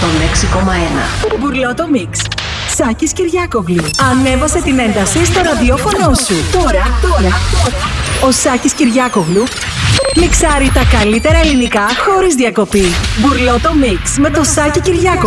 στον 6,1. Μπουρλότο Μίξ. Σάκης Κυριάκογλου. Ανέβασε την ένταση στο ραδιόφωνο σου. Τώρα. Ο Σάκης Κυριάκογλου μιξάρει τα καλύτερα ελληνικά χωρίς διακοπή. Μπουρλότο Μίξ με το Σάκη Κυριάκογλου.